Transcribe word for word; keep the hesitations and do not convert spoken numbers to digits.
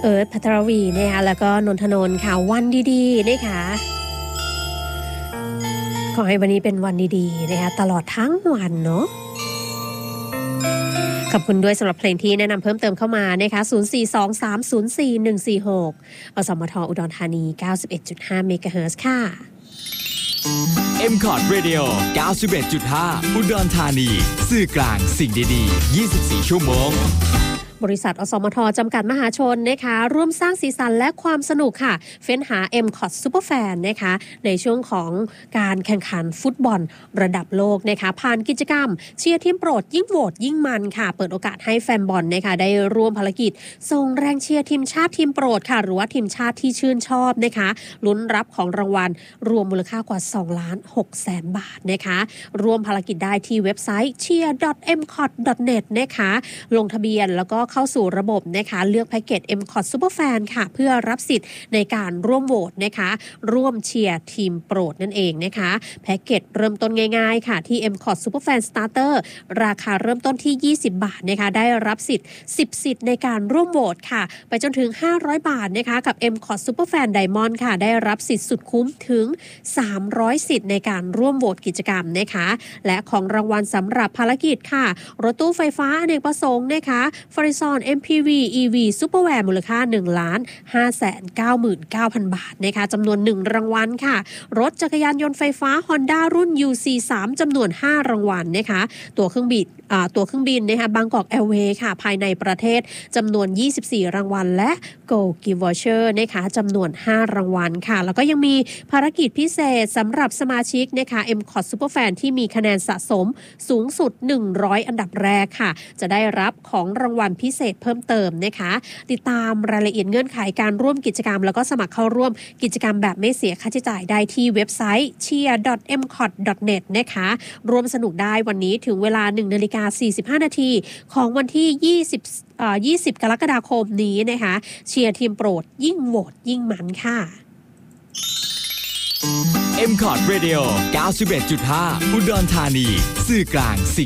เอิร์ธภัทรวีนะคะแล้วก็นนทนนท์ค่ะวันดีๆนะคะขอให้วันนี้เป็นวันดีๆนะคะตลอดทั้งวันเนาะขอบคุณด้วยสำหรับเพลงที่แนะนำเพิ่มเติมเข้ามานะคะศูนย์ สี่ สอง สาม ศูนย์ สี่ หนึ่ง สี่ หกอสมทอุดรธานี เก้าสิบเอ็ดจุดห้า เมกะเฮิรตซ์ค่ะเอ็ม คอร์ด Radio เก้าสิบเอ็ดจุดห้า อุดรธานีสื่อกลางสิ่งดีๆยี่สิบสี่ชั่วโมงบริษัทอสมทจำกัดมหาชนนะคะร่วมสร้างสีสันและความสนุกค่ะเฟ้นหา เอ็ม คอร์ด Superfan นะคะในช่วงของการแข่งขันฟุตบอลระดับโลกนะคะผ่านกิจกรรมเชียร์ทีมโปรดยิ่งโหวตยิ่งมันค่ะเปิดโอกาสให้แฟนบอลนะคะได้ร่วมภารกิจส่งแรงเชียร์ทีมชาติทีมโปรดค่ะหรือว่าทีมชาติที่ชื่นชอบนะคะลุ้นรับของรางวัลรวมมูลค่ากว่าสองล้านหกแสนบาทนะคะร่วมภารกิจได้ที่เว็บไซต์ เชียร์ ดอท เอ็ม คอร์ด ดอท เน็ต นะคะลงทะเบียนแล้วก็เข้าสู่ระบบนะคะเลือกแพ็กเกจ เอ็ม คอร์ด Superfan ค่ะเพื่อรับสิทธิ์ในการร่วมโหวตนะคะร่วมเชียร์ทีมโปรดนั่นเองนะคะแพ็กเกจเริ่มต้นง่ายๆค่ะที่ เอ็ม คอร์ด Superfan Starter ราคาเริ่มต้นที่ยี่สิบบาทนะคะได้รับสิทธิ์สิบสิทธิ์ในการร่วมโหวตค่ะไปจนถึงห้าร้อยบาทนะคะกับ เอ็ม คอร์ด Superfan Diamond ค่ะได้รับสิทธิ์สุดคุ้มถึงสามร้อยสิทธิ์ในการร่วมโหวตกิจกรรมนะคะและของรางวัลสำหรับภารกิจค่ะรถตู้ไฟฟ้าอเนกประสงค์นะคะ Farizon เอ็ม พี วี อี วี Superwear มูลค่า หนึ่งล้านห้าแสนเก้าหมื่นเก้าพัน บาทนะคะจำนวนหนึ่งรางวัลค่ะรถจักรยานยนต์ไฟฟ้า Honda รุ่น ยู ซี สาม จำนวนห้ารางวัลนะคะตั๋วเครื่องบินอ่าตั๋วเครื่องบินนะคะบางกอกแอร์เวย์ค่ะภายในประเทศจำนวนยี่สิบสี่รางวัลและ Go Gift Voucher นะคะจำนวนห้ารางวัลค่ะแล้วก็ยังมีภารกิจพิเศษสำหรับสมาชิกนะคะ เอ็ม คอร์ด Superfan ที่มีคะแนนสะสมสูงสุดหนึ่งร้อยอันดับแรกค่ะจะได้รับของรางวัลพิเศษเพิ่มเติมนะคะติดตามรายละเอียดเงื่อนไขการร่วมกิจกรรมแล้วก็สมัครเข้าร่วมกิจกรรมแบบไม่เสียค่าใช้จ่ายได้ที่เว็บไซต์ เชียร์ ดอท เอ็ม คอร์ด ดอท เน็ต นะคะร่วมสนุกได้วันนี้ถึงเวลา หนึ่งนาฬิกาสี่สิบห้านาทีของวันที่ยี่สิบเอ่อยี่สิบกรกฎาคมนี้นะคะเชียร์ทีมโปรดยิ่งโหวตยิ่งมันค่ะเอ็ม คอร์ด Radio เก้าสิบเอ็ดจุดห้า อุดรธานีสื่อกลางสิ่ง